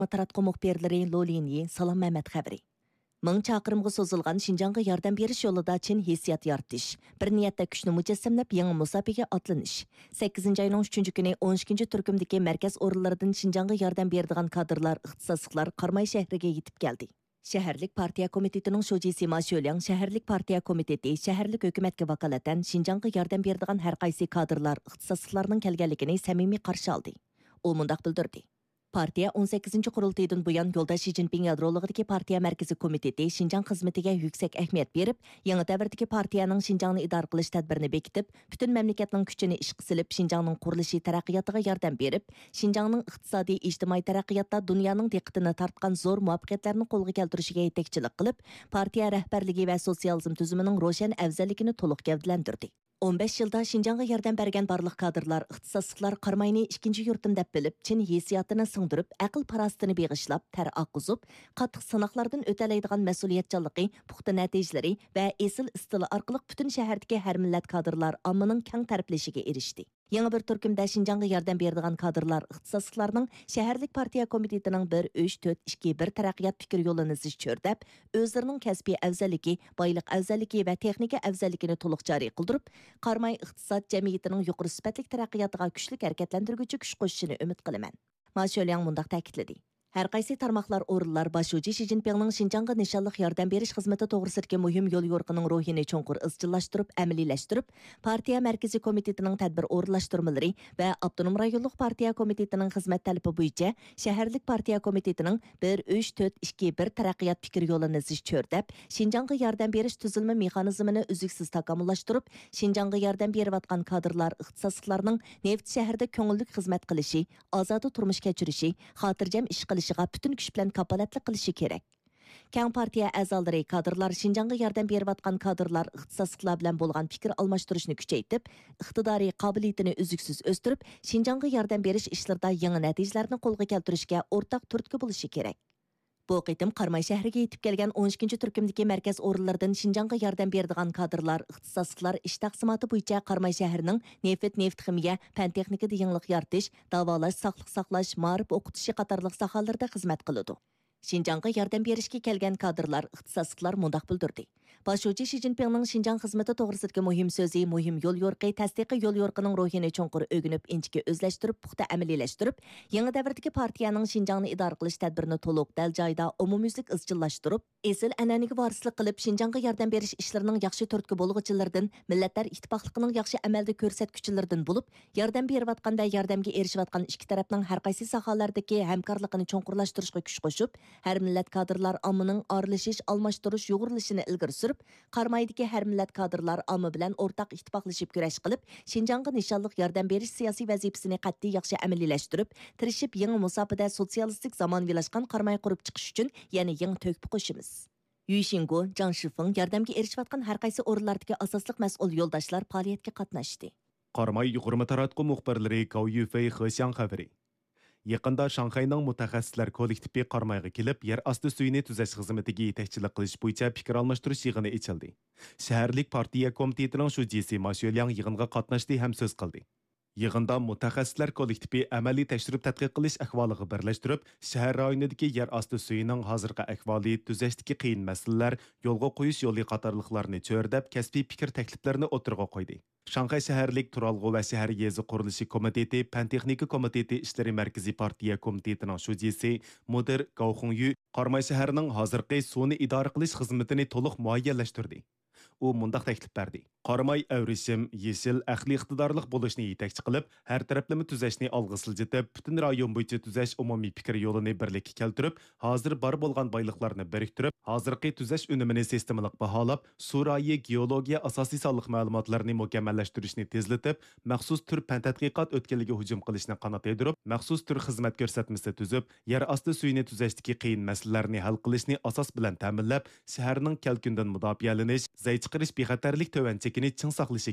Taratqı muxbirləri Lolini, Salam Mehmet xəbəri. 1000 chaqırımға sozulğan Şinjanğa yardım beriş yolida Çin hissiyat yaratish, bir niyatda kuchni mujassamlab yangi musobaqa atlanish. 8 ayning 3 kuni 12 turkumdagi markaz o'rinlaridan Şinjanğa yardım beradigan kadrlar, ixtisosliklar Qarmay shahriga yetib keldi. Shaharlik partiya komitetining sho'jisi Ma Sholyang shaharlik partiya komiteti shaharlik hukumatga vakolatan Şinjanğa yardım beradigan har qaysi kadrlar, ixtisosliklarning kelganligini samimiy qarshi oldi. U mundaq bildirdi. Partiya 18 qurultaydan buyon Yo'ldaş Xi Jinping yadroligidagi partiya markaziy komiteti Şinjan xizmatiga yuksak ahamiyat berib, yangi davrdagi partiyaning Şinjanni idora qilish tadbirini bekitib, butun mamlakatning kuchini ishga silib, Şinjanning qurilishi taraqqiyotiga yordam berib, Şinjanning iqtisodiy ijtimoiy taraqqiyotda dunyoning diqqatini tortgan zo'r muvaffaqiyatlarni qo'lga keltirishiga yetakchilik qilib, partiya rahbarligi va sotsializm tuzumining ro'shan afzalligini to'liq gavdalantirdi. 15 yılda Şinjanğa yardım bergen barlıq kadrlar, ixtisosliklar Qarmayni ikinci yurtim deb bilib, Çin hissiyatını sыңdırıp, aql parastını beg'ishlab, tar oqizib, qattiq sinoqlardan o'talaydigan mas'uliyatchanligi, puxta natijalari va esil istili orqali butun shahardagi har millat kadrlar ommaning keng tarqalishiga erishdi. Yangi bir turkumda Şinjanğa yardım beradigan kadrlar, ixtisosliklarning shaharlik partiya komitetining 1-3-4-2-1 taraqqiyot fikr yo'lini chördab, o'zlarining kasbiy afzalligi, boylik afzalligi va texnika afzalligini to'liq joriy qildirib, Qarmay iqtisod jamiyatining yuqori sifatli taraqqiyotiga kuchli harakatlantiruvchi kuch qo'shishini umid qilaman. Ma Sholyang mundaq ta'kidladi. Har qaysi tarmoqlar o'rinlar boshlovchi Xi Jinpingning Şinjanğa nishonliq yordam berish xizmati to'g'risidagi muhim yo'l yo'riqining ruhini cho'nqur izchillashtirib, amaliylashtırib, partiya markaziy komitetining tadbir o'rinlashtirmalari va avtonom rayonlik partiya komitetining xizmat talabi bo'yicha shaharlik partiya komitetining 1-3-4-2-1 taraqqiyot fikr yo'lini chördab, Şinjanğa yordam berish tuzilma mexanizmini uzuksiz takomillashtirib, Şinjanğa yordam berayotgan kadrlar, ixtisosliklarning neft shaharda ko'ngillik xizmat qilishi, ozoda turmush kechirishi, xotirjam ish qilishiga butun kuch bilan kapolatlik qilishi kerak. Keng partiya a'zolari kadrlar Şinjanğa yordam berayotgan kadrlar ixtisosliklar bilan bo'lgan fikr almashtirishni kuchaytirib, iqtidoriy qobiliyatini uzuksiz o'stirib, Şinjanğa yordam berish ishlarida yangi natijalarni qo'lga keltirishga o'rtaq turtki bo'lishi kerak. Bu qitim Qarmay shahriga yetib kelgan 12 turkumdagi markaz o'rinlaridan Şinjanğa yordam beradigan kadrlar, ixtisosliklar ish taqsimoti bo'yicha Qarmay shahrining neft ximiya, fan texnikada yangilik yaratish, davolash, saqliq saqlash, ma'rif o'qitishi qatorliq sohalarda xizmat qiladi. Şinjanğa yordam berishga kelgan kadrlar, ixtisosliklar mundaq bildirdi. Boshlovchi Xi Jinpingning Şinjan xizmati to'g'risidagi muhim so'zi, muhim yo'l yo'riqi, tasdiqi yo'l yo'riqining ruhini cho'nqur o'rganib, inchga o'zlashtirib, puxta amaliylashtırib, yangi davrdagi partiyaning Şinjanni idora qilish tadbirini to'liq dal joyda umumyuzlik izchillashtirib, esil an'anaga varislik qilib, Şinjanğa yordam berish ishlarining yaxshi turtki bo'lg'uchilaridan, millatlar ittifoqligining yaxshi amalda ko'rsatkuchilaridan bo'lib, yordam berayotganda yordamga erishayotgan ikki tarafning har qaysi sohalardagi hamkorligini cho'nqurlashtirishga kuch qo'shib, har millat kadrlar ommaning oralishish, almashtirish, yo'g'rilishini ilgari surib, Qarmaydagi har millat kadrlar omma bilan o'rtaq ittifoqlashib kurash qilib, Şinjanğa nishonliq yordam berish siyosiy vazifasini qat'iy yaxshi amaliylashtırib, tirishib yangi musobaqada sotsialistik zamonviylashgan Qarmay qurib chiqish uchun yana yangi to'kpi qo'shimiz. Yu Xingu, Zhang Shifeng yordamga erishayotgan har qaysi o'rinlardagi asosliq mas'ul yo'ldoshlar faoliyatga qatnashdi. Qarmay yuqori taratqu muxbirlari Gao Yufei Xexiang xabari. Yaqında Şanxayning mutaxassislar kollektivi Qarmayga kelib, yer osti suyini tuzash xizmatiga yetakchilik qilish bo'yicha fikr almashtirish yig'ini ochildi. Shaharlik partiya komitetining sho'jisi Ma Sholyang yig'inga qatnashdi ham so'z qildi. Yig'inda mutaxassislar kollektivi amaliy tashrif tadqiq qilish ahvoliga birlashtirib, shahar rayonidagi yer osti suyining hozirgi ahvoli, tuzashdagi qiyin masalalar, yo'lga qo'yish yo'li qatorliqlarni cho'rdab, kasbiy fikr takliflarini o'tirg'a qo'ydi. Shanxay shaharlik Turalg'u va shahar yezi qurilishi komiteti, Pan texnika komiteti ishlari markaziy partiya komitetining sho'jisi mudir Gao Hongyu Qarmay shaharining hozirgi suvni idora qilish xizmatini to'liq muayyanlashtirdi. U mundaq taklif berdi. Qarmay avrishim, yeshil, aqliy iqtidorliq bo'lishni yetakchi qilib, har taraflama tuzashni olg'a siljitib, butun rayon bo'yicha tuzash umumiy fikr yo'lini birlikka keltirib, hozir bor bo'lgan boyliqlarni biriktirib, hozirgi tuzash unumini sistemalik baholab, surayi geologiya asosiy sonliq ma'lumotlarni mukammallashtirishni tezlatib, maxsus tur fan tadqiqot o'tkaliga hujum qilishni qanot yedirib, maxsus tur xizmat ko'rsatmasi tuzib, yer osti suyini tuzashdagi qiyin masalalarni hal qilishni asos bilan ta'minlab, shaharning kelkundan mudofialanish, zay chiqarish bexatarlik tovanchikini ching saqlashi kerak.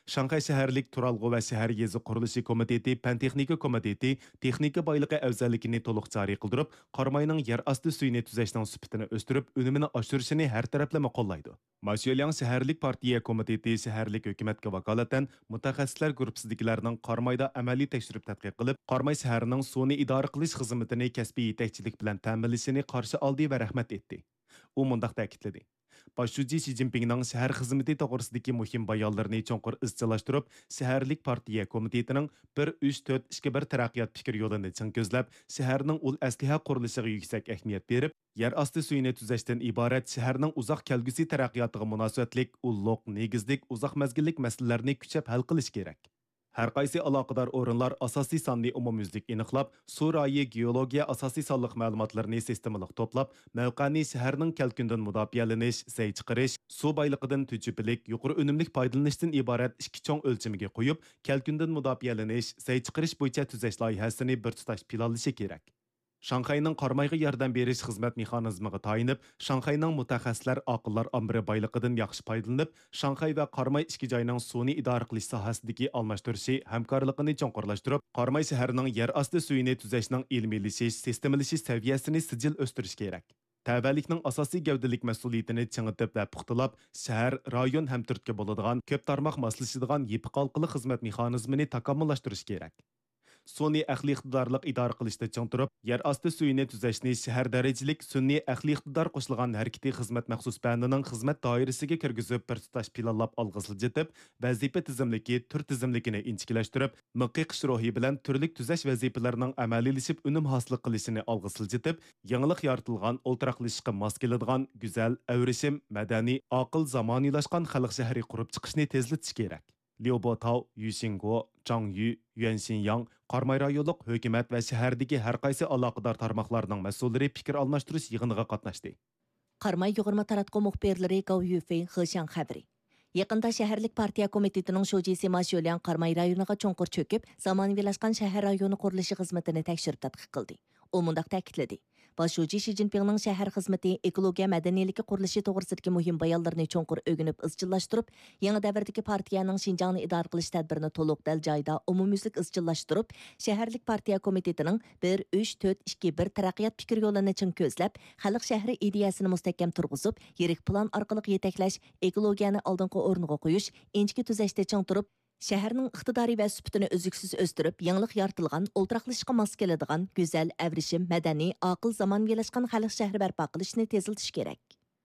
Шанхай шәһәрлек Туралгы ва шәһәр йезы курылышы комитеты, Пән техника комитеты texnika байлыгы әвзәллегini толык җарый кылдырып, Кармайның яр асты суыны төзәшнең сүпетini өстүрүп, өнүмini ашырышыны һәр тарафлама коллайды. Машөляң шәһәрлек партия комитеты шәһәрлек хөкүмәткә вакалатан мutaxassislar группасындагыларның Кармайда әмәли тәкъшүрип тадқиq кылып, Кармай шәһәренең суыны идара кылыш хезмәтен кәсби итәкчелек белән тәэминлешене каршы алды ва рәхмәт этти. У мондак тәэкидледи. Başçı Xi Jinpingning shahar xizmati to'g'risidagi muhim bayonlarini cho'nqur izchillashtirib, shaharlik partiya komitetining 1-3-4-2-1 taraqqiyot fikr yo'lini chin ko'zlab, shaharning ul asliha qurilishiga yuksak ahamiyat berib, yer osti suyini tuzashdan iborat shaharning uzoq kelgusi taraqqiyotiga munosabatlik, ulluq, negizlik, uzoq mazgillik masalalarni kuchab hal qilish kerak. Har qaysi aloqador o'rinlar asosiy sonli umumyuzlik aniqlab, suv rayi geologiya asosiy sonliq ma'lumotlarni sistemalik to'plab, mavqani shaharning kalkundan mudofialanish, say chiqarish, suv boyligidan tujupilik, yuqori unumlik foydalanishdan iborat ikki cho'ng o'lchamiga qo'yib, kalkundan mudofialanish, say chiqarish bo'yicha tuzash loyihasini bir tutash planlashi kerak. Шанхайның Кармайга ярдәм бериш хезмәт механизмыга таянып, Шанхайның мutaxassislar aqllar амбыры байлыгыдан яхшы файдаланып, Шанхай ва Кармай ички җайның суны идара кылыш сахасындагы алмаштырышы, хәмкарлыгын чоңкырлаштырып, Кармай шәһәренең яр асты суыны төзәшнең илмилешиш, системалашиш сәвиясен сижил өстүриш кирәк. Тәвәлlikнең асасый гәүдәлек мәс'улиятен чиңитеп ва пухтылап, шәһәр, район һәм төрткә булыдыган, көп тармак маслашыдыган епи калкылы хезмәт механизмын такаммыллаштырыш кирәк. Sunni əxli iqtidarlıq idara qilishda chong turib, yer osti suyini tuzashni shahar darajalik sunniy əxli iqtidor qo'shilgan harakati xizmat maxsus banining xizmat doirasiga kirgizib bir tutash planlab olg'izil jetib, vazifa tizimligi, tur tizimligini inchikilashtirib, miqi qish ruhi bilan turlik tuzash vazifalarining amaliylashib unum hosil qilishini olg'izil jetib, yangilik yaratilgan o'ltiraqlashishga mos keladigan go'zal, avrishim, madaniy, aql zamoniylashgan xalq shahri qurib chiqishni tezlatish kerak. Liu Botao, Yu Xingguo, Zhang Yu, Yuan Xinyang, Qarmay rayonluq hökumət və şəhərdəki hər qaysı əlaqədar tarmaqlarının məsulları fikir almashtırış yığınıga qatnaşdı. Qarmay yuğurma taratqı muxbirləri Gao Yufei Xishan xəbəri. Yaqında şəhərlik partiya komitetinin şujisi Ma Xueliang Qarmay rayoniga cho'nqur cho'kib, zamonaviylashgan shahar rayoni qurilishi xizmatini tekshirib tadqiq qildi. U mundaq ta'kidladi. Başçı Xi Jinpingning shahar xizmati ekologiya madaniyaligi qurilishi to'g'risidagi muhim bayonlarni cho'nqur o'rganib izchillashtirib, yangi davrdagi partiyaning Xinjiangni idora qilish tadbirini to'liq dal joyda umumyuzlik izchillashtirib, shaharlik partiya komitetining 1-3-4-2-1 taraqqiyot fikr yo'lini chin ko'zlab, xalq shahri ideyasini mustahkam turg'izib, yirik plan orqali yetaklash, ekologiyani oldingi o'rniga qo'yish, inchki tuzashda ching turib, shaharning iqtidoriy va sifatini uzluksiz o'stirib, yangilik yaratilgan, o'ltiraqlashishga mos keladigan, go'zal, avrishim, madaniy, aql zamonviylashgan xalq shahri barpo qilishni tezlatish kerak.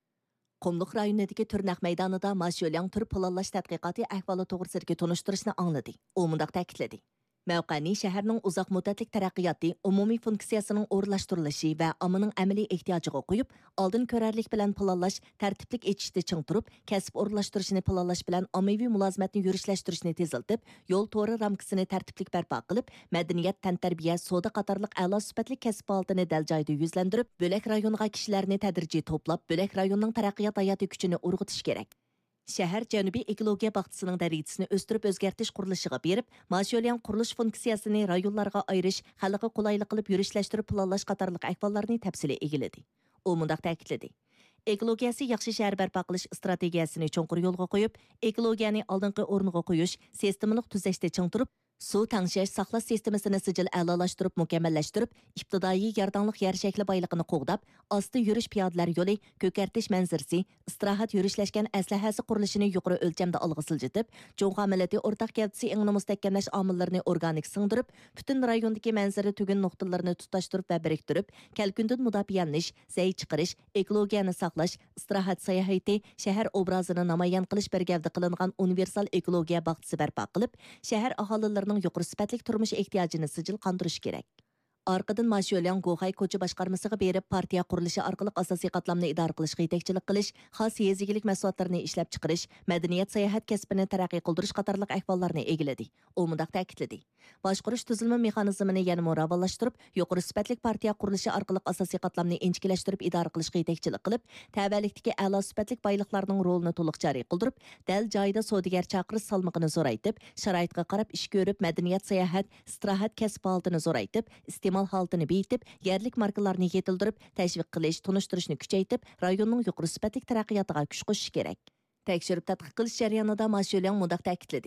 Qumluq rayonidagi Turnaq maydonida Ma Xueliang tur planlash tadqiqoti ahvoli to'g'risidagi tunishtirishni angladi. U mundaq ta'kidladi. Mavqani shaharning uzoq muddatlik taraqqiyoti, umumiy funksiyasining o'rlashtirilishi va ommaning amaliy ehtiyojiga qo'yib, oldin ko'rarlik bilan planlash, tartiblik etishda ching turib, kasb o'rlashtirishni planlash bilan ommaviy mulozimatni yurishlashtirishni teziltib, yo'l to'ri ramkasini tartiblik barpo qilib, madaniyat, tantarbiya, savdo qatorliq a'lo sifatli kasb faoliyatini dal joyda yuzlantirib, bo'lak rayonga kishilarni tadrijiy to'plab, bo'lak rayonning taraqqiyot hayoti kuchini urg'itish kerak. Shahar janubiy ekologiya baxtisining darajasini o'stirib o'zgartish qurilishiga berib, Ma Xueliang qurilish funksiyasini rayonlarga ayirish, xalqqa qulaylik qilib yurishlashtirib planlash qatorliq ahvollarni tafsili egiladi. U mundaq ta'kidladi. Ekologiyasi yaxshi shahar barpo qilish strategiyasini cho'nqur yo'lga qo'yib, ekologiyani oldingi o'rniga qo'yish, sistemalik tuzashda ching turib, suv tangshash saqlash sistemasini sijil a'lolashtirib, mukammallashtirib, ibtidoiy yordamlik yer shakli boyligini qo'g'dab, osti yurish piyodalar yo'li, ko'kartish manzarasi, istirohat yurishlashgan aslahasi qurilishini yuqori o'lchamda olg'a siljitib, Jo'ngxa millati o'rtaq gavdasi ingni mustahkamlash omillarini organik singdirib, butun rayondagi manzara tugun nuqtalarini tutashtirib va biriktirib, kalkundan mudofialanish, zay chiqarish, ekologiyani saqlash, istirohat sayohati, shahar obrazini namoyon qilish bir gavda qilingan universal ekologiya baxtisi barpo qilib, shahar aholilarining yuqori sifatli turmush ehtiyojini sijil qondirish kerak. Arqadan Ma Xueliang Go'xay ko'cha boshqarmasiga berib, partiya qurilishi orqali asosiy qatlamni idora qilishga yetakchilik qilish, xos yezigilik mahsulotlarini ishlab chiqarish, madaniyat sayohat kasbini taraqqiy qildirish qatorliq ahvollarni egiladi. U mundaq ta'kidladi. Boshqarish tuzilma mexanizmini yana muravvalashtirib, yuqori sifatli partiya qurilishi orqali asosiy qatlamni inchikilashtirib idora qilishga yetakchilik qilib, tabiatlikdagi a'lo sifatli boyliqlarning rolini to'liq joriy qildirib, dal joyida savdogar chaqirish salmog'ini zo'raytib, sharoitga qarab ish ko'rib, madaniyat sayohat, istirohat kasb faoliyatini zo'raytib, iste'mol holatini beyitib, yerlik markalarni yetildirib, tashviq qilish, tunishtirishni kuchaytib, rayonning yuqori sifatli taraqqiyotiga kuch qo'shish kerak. Tekshirib tadqiq qilish jarayonida Ma Xueliang mundaq ta'kidladi.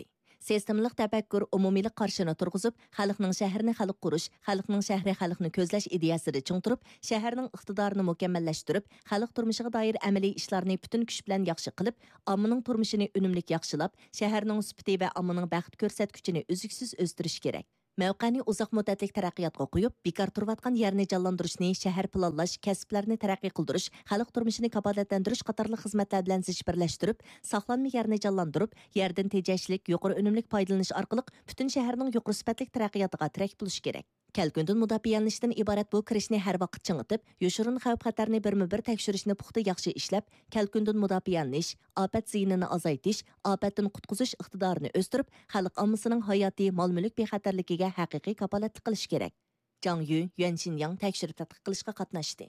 Sistemlik təfəkkür umumiylik qarşını turğuzub, xalqның şəhərini xalq quruş, xalqның şəhri xalqni közləş ideyasını çıngtırıb, şəhərinin iqtidarını mükəmməlləşdirib, xalq turmuşığa dair əməli işlərini bütün güç bilan yaxşı qılıb, amının turmuşunu ünümlük yaxşılab, şəhərinin sübti və amının bəxt görsətküçünü üzüksüz özdürüş kerak. Mövqəni uzaq müddətlik taraqqiyatqa qoyub, bekar turvatqan yerni canlandırışni, şəhər planlash, kəsblərni tərəqqi qıldırış, xalq turmuşini kapalatlandırış qatarlıq xizmətlər bilan zish birləşdirib, saqlanma yerini canlandırıb, yerdən tejəşlik, yuqori önümlük faydalanış arqılıq bütün şəhərinin yuqori sifatlik taraqqiyatıga tirək buluş kerak. Kəlkündün müdafiəlanishdən ibarət bu kirishni hər vaqt çыңıtıb, yoshurun xavf-xatarni birma-bir tekshirishni puxta yaxşı işləb, kəlkündün müdafiəlanish, afət ziyinini azaytish, afətdən qutquzuş iqtidarını östürüb, xalq ammasının hayati, mal-mülk bexatarligiga haqiqiy kapolatlik qilish kerak. Zhang Yu, Yuan Xinjiang tekshirib tadqiq qilishga qatnashdi.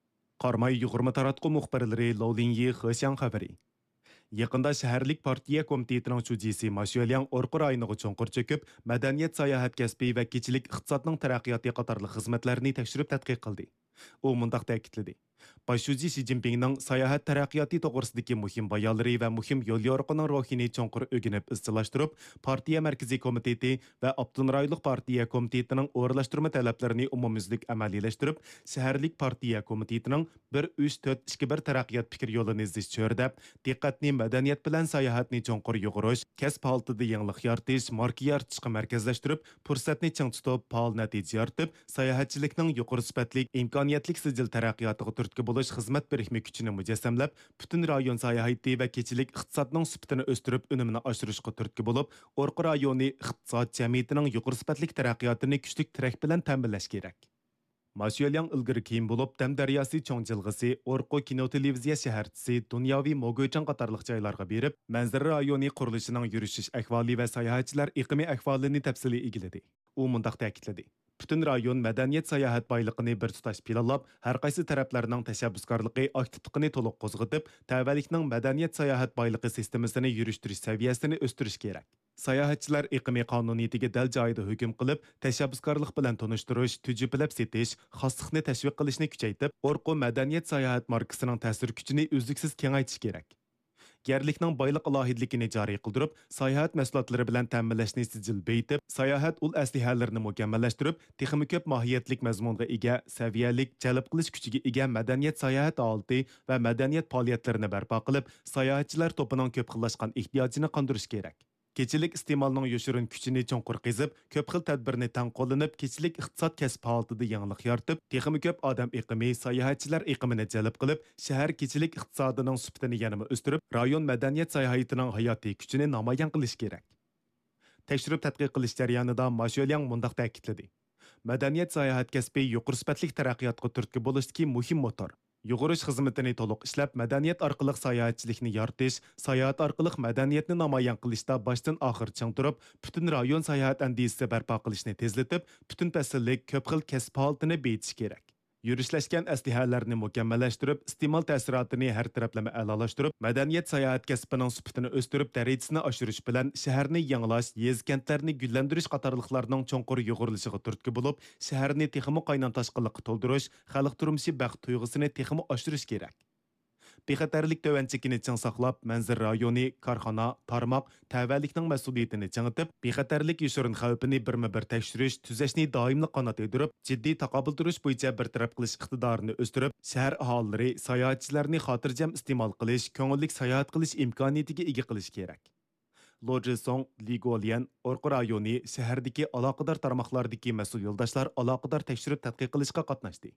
Qarmay yuqurma taratqu muxbirlari Lou Lingyi Xexiang xabari. Yaqında şəhərlik partiya komitetinin şujisi Maşuelyang Orqu rayoniga çoңqur çöküb, madaniyat sayohat kasbi və keçilik iqtisadning taraqqiyoti qatorliq xizmatlarni tekshirib tadqiq qildi. U mundaq ta'kidladi. Başşuji Xi Jinpingning sayohat taraqqiyoti to'g'risidagi muhim bayonlari va muhim yo'l yo'riqining ruhini cho'nqur o'rganib izchillashtirib, partiya markaziy komiteti va Abdunrayonlik partiya komitetining o'rlashtirma talablarini umumyuzlik amaliyalashtirib, shaharlik partiya komitetining 1-3-4-2-1 taraqqiyot fikr yo'lini izish chördab, diqqatni madaniyat bilan sayohatni cho'nqur yo'g'irish, kasb holatida yangilik yaratish, marka yaratishga markazlashtirib, fursatni ching tutib, faol natija yaratib, sayohatchilikning yuqori sifatli imkoniyatlik sijil taraqqiyotiga turtki bo'lish xizmat birikma kuchini mujassamlab, butun rayon sayohati va keçilik iqtisodning sifatini o'stirib, unumini oshirishga turtki bo'lib, Orqa rayoni iqtisod jamiyatining yuqori sifatli taraqqiyotini kuchli tirak bilan ta'minlash kerak. Maşuelyang ilgari keyin bo'lib, Dam daryosi cho'ng jilg'isi, Orqa kino televiziya shaharchisi, dunyoviy Mogoychan qatorliq joylarga berib, manzara rayoni qurilishining yurishish ahvoli va sayohatchilar iqimi ahvolini tafsiliy egiladi. U mundaq ta'kidladi. Bütün rayon madaniyat sayohat boyliqini bir tutash planlab, har qaysi taraflarning tashabbuskorligi aktivligini to'liq qo'zg'atib, tavallikning madaniyat sayohat boyliqi sistemasini yurishtirish saviyasini o'stirish kerak. Sayohatchilar iqimi qonuniyatiga dal joyida hukm qilib, tashabbuskorlik bilan tanishtirish, tujibulab setish, xoslikni tashviq qilishni kuchaytirib, Orqa madaniyat sayohat markasining ta'sir kuchini uzluksiz kengaytirish kerak. Yerlikning boyliq alohidligini joriy qildirib, sayohat mahsulotlari bilan ta'minlashni sijil beytib, sayohat ul aslihalarini mukammallashtirib, texnik ko'p mohiyatlik mazmunga ega, saviyalik, jalb qilish kuchiga ega madaniyat sayohat holati va madaniyat faoliyatlarini barpo qilib, sayohatchilar to'pining ko'p xillashgan ehtiyojini qondirish kerak. Keçilik iste'molning yoshirin kuchini cho'nqur qizib, ko'p xil tadbirni tan qo'llanib, keçilik iqtisod kasb holatida yangilik yaratib, texnik ko'p odam iqimi, sayohatchilar iqimini jalb qilib, shahar keçilik iqtisodining sifatini yanada o'stirib, rayon madaniyat sayohatining hayotiy kuchini namoyon qilish kerak. Tekshirib tadqiq qilish jarayonida Maşuelyang mundaq ta'kidladi. Madaniyat sayohat kasbi yuqori sifatli taraqqiyotga turtki bo'lishdagi muhim motor. Yuqorish xizmatini to'liq ishlab, madaniyat orqali sayohatchilikni yaratish, sayohat orqali madaniyatni namoyon qilishda boshdan oxir ching turib, butun rayon sayohat andisini barpo qilishni tezlatib, butun fasllik ko'p xil kasb holatini beyitish kerak. Yurishlashgan aslihalarni mukammallashtirib, iste'mol ta'sirotini har taraflama a'lolashtirib, madaniyat sayohat kasbining sifatini o'stirib, darajasini oshirish bilan shaharni yangilash, yez-kentlarni gullantirish qatorliqlarning cho'nqur yo'g'irilishiga turtki bo'lib, shaharni texmo qaynon toshqinlikqa to'ldirish, xalq turmushi baxt tuyg'usini texmo oshirish kerak. Bexatarlik tovanchikini ching saqlab, manzara rayoni, korxona, tarmoq, tavallikning mas'uliyatini chingitib, bexatarlik yoshirin xavfini birma-bir tekshirish, tuzashni doimli qanot edirib, jiddiy taqobil turish bo'yicha bartaraf qilish iqtidorini o'stirib, shahar aholilari, sayohatchilarni xotirjam iste'mol qilish, ko'ngillik sayohat qilish imkoniyatiga ega qilish kerak. Lo Zhisong, Li Guolian, Orqa rayoni, shahardagi aloqador tarmoqlardagi mas'ul yo'ldoshlar aloqador tekshirib tadqiq qilishga qatnashdi.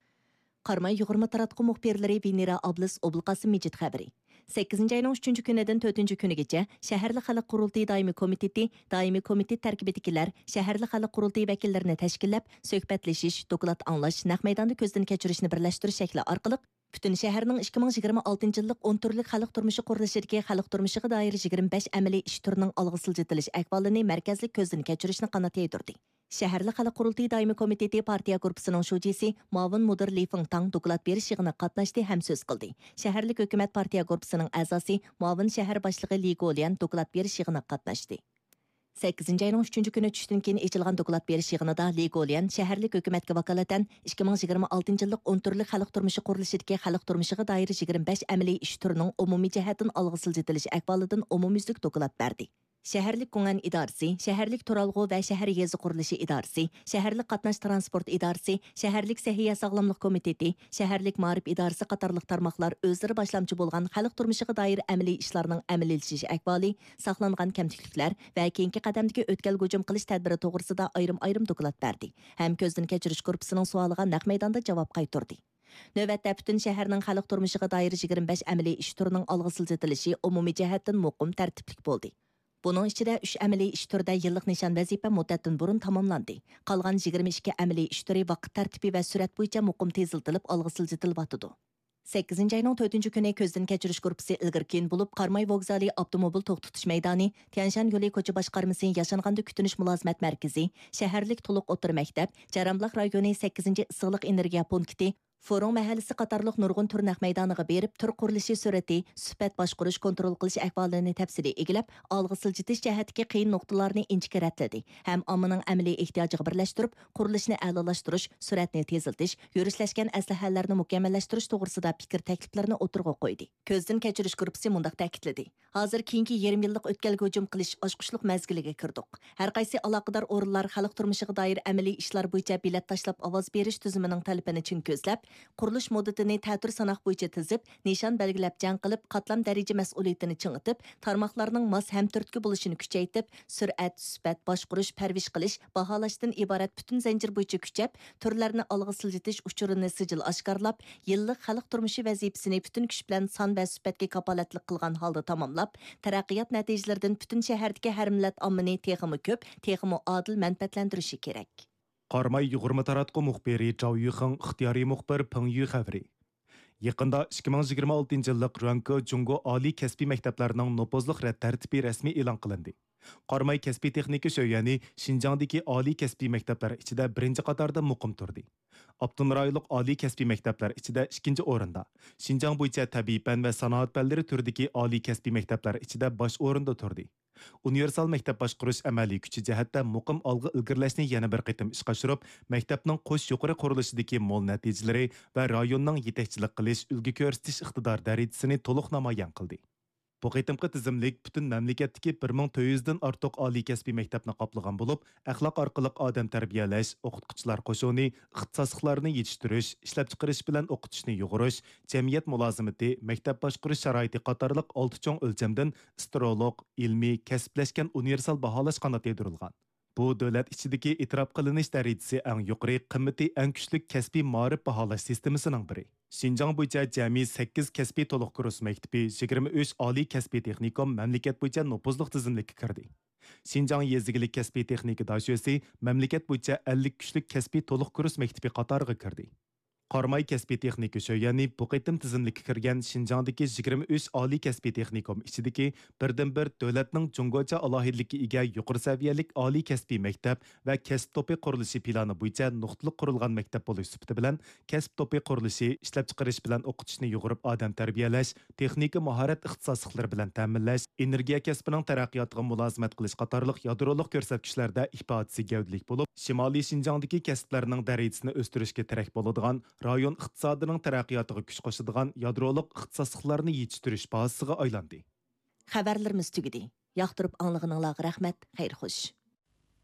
Qarmay yuqurma taratqu muxbirlari Venera Ablis Obulqasim Mejit xabari. 8 ayning 3 kunidan 4 kunigacha shaharlik xalq qurultiyi doimiy komitet tarkibidagilar shaharlik xalq qurultiyi vakillarini tashkillab, suhbatlashish, doklad anglash, naq maydonda ko'zdan kechirishni birlashtirish shakli orqali butun shaharning 2026-yillik 10 turlik xalq turmushi qurilishidagi xalq turmushiga doir 25 amaliy ish turining olg'a siljitilish ahvolini markazlik ko'zdan kechirishni qanot yaydirdi. Shaharlik xalq qurultiyi doimiy komiteti partiya korpusining shujisi Mavin Mudir Li Fengtang doklad berish yig'inida qatnashdi ham so'z qildi. Shaharlik hukumat partiya korpusining a'zosi Mavin shahar boshlig'i Li Guolian doklad berish yig'inida qatnashdi. 8 ayning 3 kuni tushdan keyin ochilgan doklad berish yig'inida Li Guolian shaharlik hukumatga vakolatan 2026-yillik 10 turlik xalq turmushi qurilishidagi xalq turmushiga doir 25 amaliy ish turining umumiy jihatdan olg'a siljitilish ahvolidan umumyuzlik doklad berdi. Şəhərlik Qongan İdarəsi, Şəhərlik Turalğu və Şəhər Yezi Quruluşu İdarəsi, Şəhərlik Qatnaş Transport İdarəsi, Şəhərlik Səhiyyə Sağlamlıq Komiteti, Şəhərlik Maarif İdarəsi qatarlıq tarmaqlar özləri başlamçı bolğan xalq turmuşuğa dair əməli işlərinin əməliləşiş əhvalı, saxlanğan kəmçiliklər və keyinki qədəmdəki ötkəl hücum qilish tədbiri toğrusida ayrım-ayrım doklad berdi. Həm көздән keçiriş korpusuning sualiga naq maydonda javob qaytardı. Növbətdə bütün şəhərinin xalq turmuşuğa dair 25 əməli iş türünün alğı siljetilishi umumi cəhətdən muqim tərtiblik boldu. Bunun içində 3 əməli iş türüdə yıllık nişan vəzifə müddətdən burun tamamlandı. Qalğan 22 əməli iş türü vaqt tərtibi və sürət boyunca muqim teziltilib alğı siljetilib 8 ayının 4 günü көздән keçiriş korpusu ilgirkin bulup Qarmay vokzali avtomobil to'xtatish maydoni, Tianshan yo'li ko'cha boshqarmasi Yaşanğanda kütünüş mulozimat markazi, Şəhərlik Tuluq o'tir maktab, Jaramlaq rayoni 8 issiqlik energiya punkti, Forum mahallasi qatarlıq nurg'un turnaq maydoniga berib, tur qurilishi surati, sifat boshqarish, kontrol qilish ahvolini tafsili egilab, alg'i siljitish jihatdagi qiyin nuqtalarni inchikka ratladi. Ham ommaning amaliy ehtiyojiga birlashtirib, qurilishni a'lolashtirish, suratni teziltish, yurishlashgan aslahalarni mukammallashtirish to'g'risida fikr takliflarini o'tirg'a qo'ydi. Ko'zdan kechirish korpusi mundaq ta'kidladi. Hozir keyingi yarim yillik o'tkalga hujum qilish ochqushliq mazgiliga kirdik. Har qaysi aloqador o'rinlar xalq turmushiga doir amaliy ishlar bo'yicha bilet tashlab ovoz berish tizimining talabini chin ko'zlab, qurilish muddatini ta'tir sanoq bo'yicha tizib, nishon belgilab jang qilib, qatlam daraja mas'uliyatini chingitib, tarmoqlarning mos hamturtki bo'lishini kuchaytirib, surat, sifat, boshqarish, parvish qilish, baholashdan iborat butun zanjir bo'yicha kuchab, turlarni alg'i siljitish uchurini sijil oshkorlab, yillik xalq turmushi vazifasini butun kuch bilan son va sifatga kapolatlik qilgan holda tamomlab, taraqqiyot natijalaridan butun shahardagi har millat ommani texmi ko'p, texmi adil manfaatlantirishi kerak. Qarmay yuğurma taratqı muxbiri Zhao Yuxing ixtiyari muxbir Peng Yu xəbəri. Yaqında 2026 yıllık Ruanko Jungo Ali Kəsbi məktəblərinin nopozluq rədd tərtibi rəsmi elan qılındı. Qarmay Kəsbi Texniki Şöyəni Şinjandakı Ali Kəsbi məktəblər içində birinci qatarda muqim turdi. Abdun rayonluq Ali Kəsbi məktəblər içində ikinci orunda. Şinjan boyunca təbii fən və sanaat fənləri türündəki Ali Kəsbi məktəblər içində baş orunda turdi. Universal məktəb başqarış əməli küçü cəhətdə muqim algı ilgirləşni yana bir qitim işqa aşırıb, məktəbnin qoş yuqarı quruluşidagi mol natijaları və rayonning yetakchilik qilish, ulgu ko'rsatish iqtidor darajasini to'liq namoyon qildi. Bu qitimqi tizimlik bütün mamlakatdagi 1400 dan ortiq oliy kasbiy maktabni qoplagan bo'lib, axloq orqali odam tarbiyalash, o'qituvchilar qo'shuni, ixtisosliklarni yetishtirish, ishlab chiqarish bilan o'qitishni yug'urish, jamiyat mulozimati, maktab boshqarish sharoiti qatorliq 6 cho'ng o'lchamdan astrolog, ilmiy, kasblashgan universal baholash qanoti yedirilgan. Bu davlat ichidagi e'tirof qilinish darajasi eng yuqori, qimmati eng kuchli kasbiy ma'rif baholash sistemasining biri. Şinjan bo'yicha jami 8 kasbiy to'liq kurs maktabi, 23 oliy kasbiy texnikum mamlakat bo'yicha nopozliq tizimlikka kirdi. Şinjan yezigilik kasbiy texnika dashyosi mamlakat bo'yicha 50 kuchli kasbiy to'liq kurs maktabi qatoriga kirdi. Qarmay kasbiy texnika Şöyəni bu qitim tizimlikka kirgan Şinjandagi 23 oliy kasbiy texnikum ichidagi birdan-bir davlatning Jungocha alohidlikka ega yuqori saviyalik oliy kasbiy maktab va kasb to'pi qurilishi plani bo'yicha nuqtali qurilgan maktab bo'lish sifati bilan kasb to'pi qurilishi, ishlab chiqarish bilan o'qitishni yug'urib odam tarbiyalash, texnika mahorat ixtisosliklari bilan ta'minlash, energiya kasbining taraqqiyotiga mulozimat qilish qatorliq yadroliq ko'rsatkichlarda ifodasi gavdalik bo'lib, Shimoliy Şinjandagi kasblarning darajasini o'stirishga tarak bo'ladigan rayon iqtisodining taraqqiyotiga kuch qo'shadigan yadroliq ixtisosliklarni yetishtirish bazasiga aylandi. Xabarlarimiz tugadi. Yoqtirib anglag'ininglarga rahmat, xayr xo'sh.